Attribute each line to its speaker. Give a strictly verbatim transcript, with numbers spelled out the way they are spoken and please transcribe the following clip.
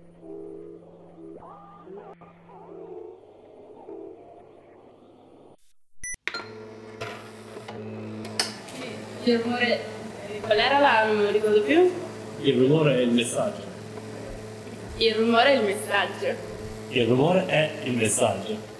Speaker 1: Il rumore, qual era la, non me lo ricordo più?
Speaker 2: Il rumore è il messaggio.
Speaker 1: Il rumore è il messaggio.
Speaker 2: Il rumore è il messaggio.